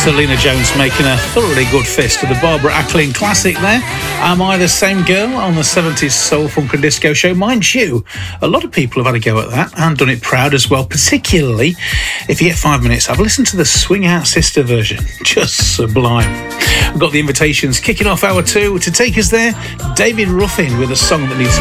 Lena Jones making a thoroughly good fist of the Barbara Acklin classic there. Am I the Same Girl on the 70s Soul, Funk and Disco show? Mind you, a lot of people have had a go at that and done it proud as well, particularly if you get 5 minutes. Have a listen to the Swing Out Sister version. Just sublime. We've got the invitations kicking off hour 2. To take us there, David Ruffin with a song that needs